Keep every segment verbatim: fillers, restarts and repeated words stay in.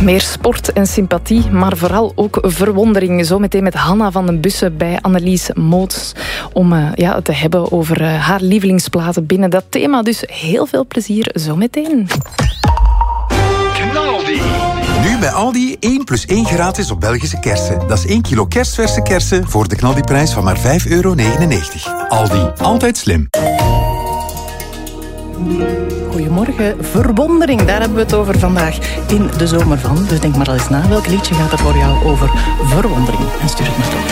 Meer sport en sympathie, maar vooral ook verwondering. Zometeen met Hanna van den Bussen bij Annelies Moots. Om uh, ja, te hebben over uh, haar lievelingsplaten binnen dat thema. Dus heel veel plezier zometeen. Knaldi. Nu bij Aldi één plus één gratis op Belgische kersen. Dat is één kilo kerstverse kersen voor de Knaldi-prijs van maar vijf euro negenennegentig. Aldi, altijd slim. Goedemorgen, verwondering, daar hebben we het over vandaag in de zomer van. Dus denk maar al eens na, welk liedje gaat er voor jou over verwondering? En stuur het maar door.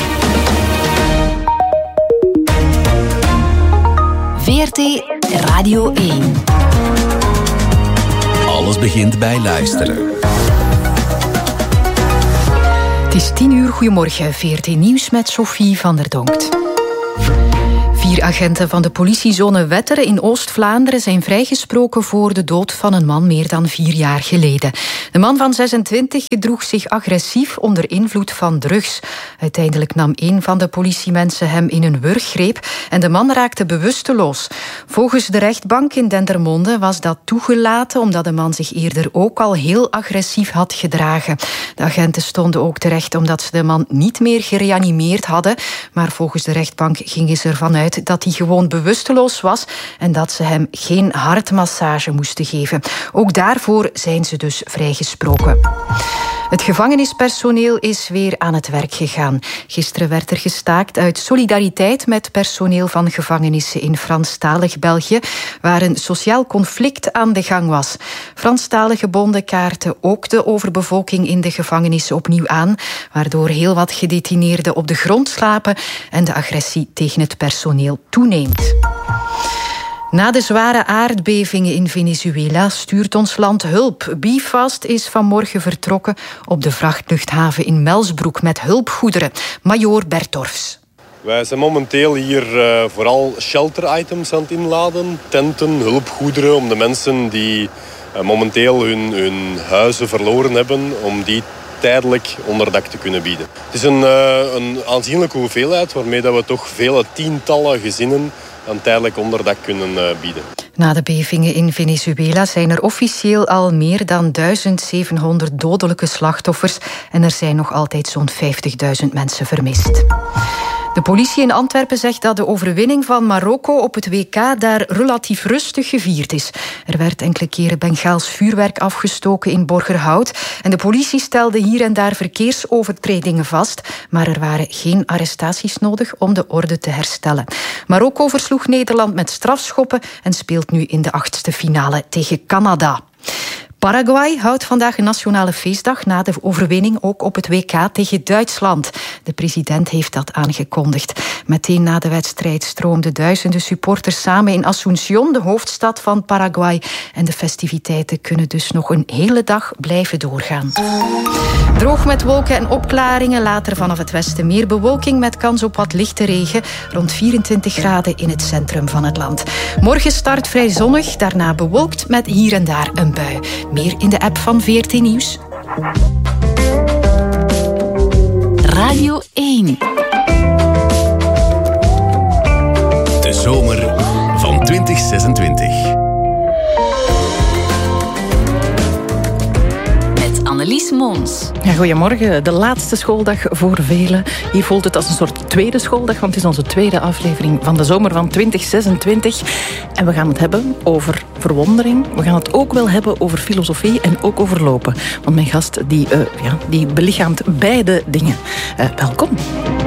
V R T Radio één. Alles begint bij luisteren. Het is tien uur, goedemorgen. V R T Nieuws met Sophie van der Donkt. Vier agenten van de politiezone Wetteren in Oost-Vlaanderen zijn vrijgesproken voor de dood van een man meer dan vier jaar geleden. De man van zesentwintig gedroeg zich agressief onder invloed van drugs. Uiteindelijk nam een van de politiemensen hem in een wurggreep en de man raakte bewusteloos. Volgens de rechtbank in Dendermonde was dat toegelaten omdat de man zich eerder ook al heel agressief had gedragen. De agenten stonden ook terecht omdat ze de man niet meer gereanimeerd hadden, maar volgens de rechtbank gingen ze ervan uit dat hij gewoon bewusteloos was en dat ze hem geen hartmassage moesten geven. Ook daarvoor zijn ze dus vrijgesproken. Het gevangenispersoneel is weer aan het werk gegaan. Gisteren werd er gestaakt uit solidariteit met personeel van gevangenissen in Franstalig België, waar een sociaal conflict aan de gang was. Franstalige bonden kaarten ook de overbevolking in de gevangenissen opnieuw aan, waardoor heel wat gedetineerden op de grond slapen en de agressie tegen het personeel toeneemt. Na de zware aardbevingen in Venezuela stuurt ons land hulp. Bifast is vanmorgen vertrokken op de vrachtluchthaven in Melsbroek met hulpgoederen. Major Bertorfs. Wij zijn momenteel hier uh, vooral shelter-items aan het inladen. Tenten, hulpgoederen om de mensen die uh, momenteel hun, hun huizen verloren hebben, om die tijdelijk onderdak te kunnen bieden. Het is een, uh, een aanzienlijke hoeveelheid waarmee dat we toch vele tientallen gezinnen een tijdelijk onderdak kunnen uh, bieden. Na de bevingen in Venezuela zijn er officieel al meer dan duizend zevenhonderd dodelijke slachtoffers en er zijn nog altijd zo'n vijftigduizend mensen vermist. De politie in Antwerpen zegt dat de overwinning van Marokko op het W K daar relatief rustig gevierd is. Er werd enkele keren Bengaals vuurwerk afgestoken in Borgerhout en de politie stelde hier en daar verkeersovertredingen vast, maar er waren geen arrestaties nodig om de orde te herstellen. Marokko versloeg Nederland met strafschoppen en speelt nu in de achtste finale tegen Canada. Paraguay houdt vandaag een nationale feestdag na de overwinning ook op het W K tegen Duitsland. De president heeft dat aangekondigd. Meteen na de wedstrijd stroomden duizenden supporters samen in Asunción, de hoofdstad van Paraguay. En de festiviteiten kunnen dus nog een hele dag blijven doorgaan. Droog met wolken en opklaringen, later vanaf het westen meer bewolking met kans op wat lichte regen. Rond vierentwintig graden in het centrum van het land. Morgen start vrij zonnig, daarna bewolkt met hier en daar een bui. Meer in de app van V R T Nieuws. Radio één. De zomer van twintig zesentwintig. Annelies Mons. Ja, goedemorgen. De laatste schooldag voor velen. Hier voelt het als een soort tweede schooldag, want het is onze tweede aflevering van de zomer van twintig zesentwintig. En we gaan het hebben over verwondering. We gaan het ook wel hebben over filosofie en ook over lopen. Want mijn gast die, uh, ja, die belichaamt beide dingen. Uh, welkom.